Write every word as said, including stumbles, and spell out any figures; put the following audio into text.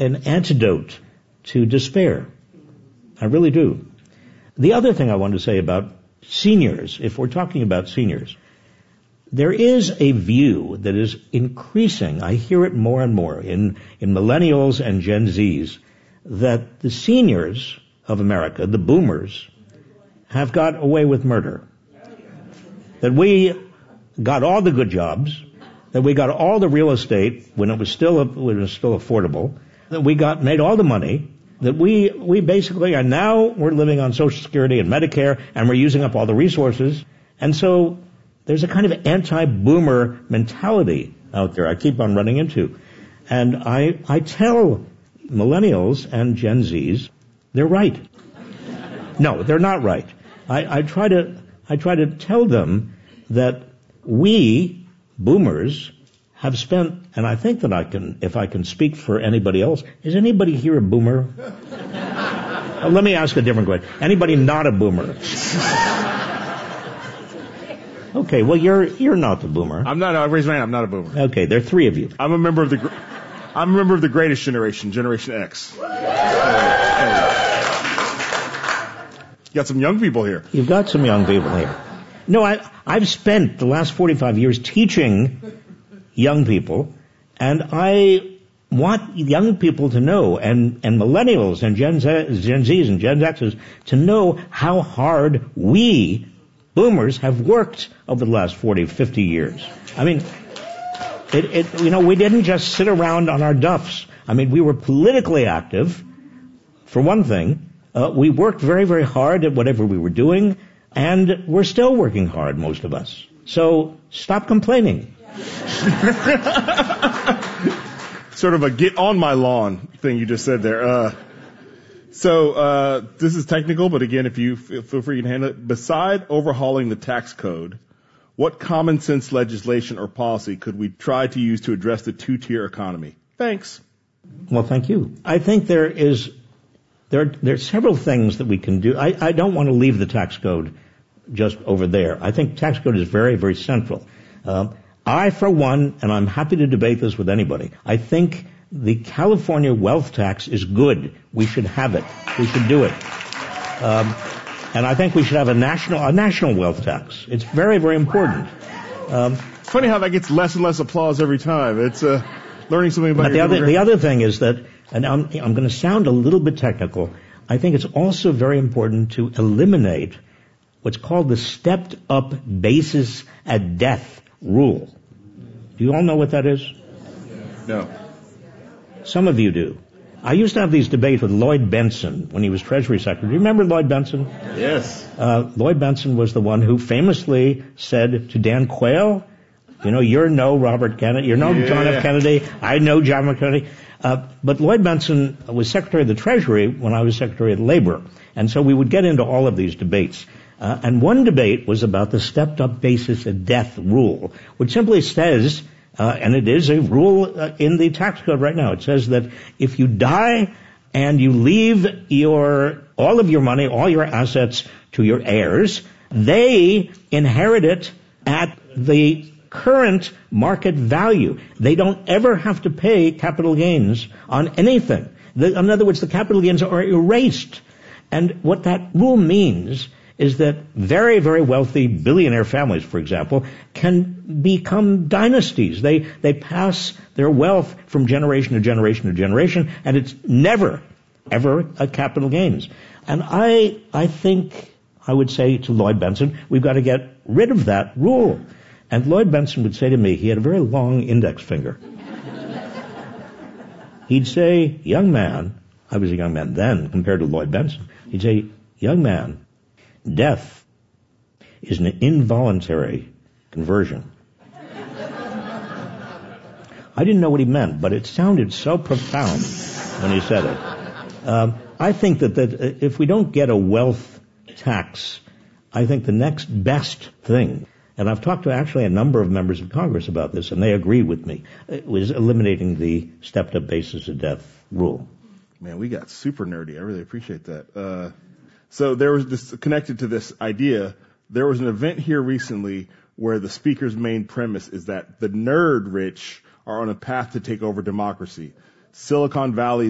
an antidote to despair. I really do. The other thing I want to say about seniors, if we're talking about seniors, there is a view that is increasing, I hear it more and more in, in millennials and Gen Zs, that the seniors of America, the boomers, have got away with murder. That we got all the good jobs, that we got all the real estate when it was still when it was still affordable, that we got made all the money, that we we basically are now we're living on Social Security and Medicare, and we're using up all the resources, and so there's a kind of anti-boomer mentality out there I keep on running into. And I I tell millennials and Gen Zs, they're right. No, they're not right. I, I try to I try to tell them that we, boomers, have spent, and I think that I can, if I can speak for anybody else, is anybody here a boomer? uh, let me ask a different question. Anybody not a boomer? Okay, well, you're you're not the boomer. I'm not. I raise my hand. I'm not a boomer. Okay, there are three of you. I'm a member of the. I'm a member of the greatest generation, Generation X. Hey, hey. You got some young people here. You've got some young people here. No, I I've spent the last forty-five years teaching young people, and I want young people to know, and and millennials and Gen Z, Gen Zs and Gen Xs to know how hard we boomers have worked over the last forty, fifty years. I mean, it, it, you know, we didn't just sit around on our duffs. I mean, we were politically active, for one thing. Uh, we worked very, very hard at whatever we were doing, and we're still working hard, most of us. So stop complaining. Sort of a get on my lawn thing you just said there. Uh, So, uh, this is technical, but again, if you feel free you can handle it. Beside overhauling the tax code, what common sense legislation or policy could we try to use to address the two-tier economy? Thanks. Well, thank you. I think there is, there, there are several things that we can do. I, I don't want to leave the tax code just over there. I think tax code is very, very central. Uh, I, for one, and I'm happy to debate this with anybody, I think the California wealth tax is good. We should have it. We should do it. Um, and I think we should have a national a national wealth tax. It's very, very important. Um, it's funny how that gets less and less applause every time. It's uh, learning something about but the other the other thing is that, and I'm I'm going to sound a little bit technical. I think it's also very important to eliminate what's called the stepped up basis at death rule. Do you all know what that is? No. Some of you do. I used to have these debates with Lloyd Benson when he was Treasury Secretary. Do you remember Lloyd Benson? Yes. Uh, Lloyd Benson was the one who famously said to Dan Quayle, you know, you're no Robert Kennedy, you're no yeah. John F. Kennedy, I know John F. Kennedy. Uh, but Lloyd Benson was Secretary of the Treasury when I was Secretary of Labor. And so we would get into all of these debates. Uh, and one debate was about the stepped-up basis at death rule, which simply says, Uh, and it is a rule uh, in the tax code right now. It says that if you die and you leave your all of your money, all your assets to your heirs, they inherit it at the current market value. They don't ever have to pay capital gains on anything. The, in other words, the capital gains are erased. And what that rule means is that very, very wealthy billionaire families, for example, can become dynasties. They they pass their wealth from generation to generation to generation, and it's never, ever a capital gains. And I I think I would say to Lloyd Benson, we've got to get rid of that rule. And Lloyd Benson would say to me, he had a very long index finger. He'd say, young man, I was a young man then compared to Lloyd Benson, he'd say, young man, death is an involuntary conversion. I didn't know what he meant, but it sounded so profound when he said it. Um, I think that, that if we don't get a wealth tax, I think the next best thing, and I've talked to actually a number of members of Congress about this, and they agree with me, it was eliminating the stepped-up basis of death rule. Man, we got super nerdy. I really appreciate that. Uh, So there was this, connected to this idea, there was an event here recently where the speaker's main premise is that the nerd rich are on a path to take over democracy. Silicon Valley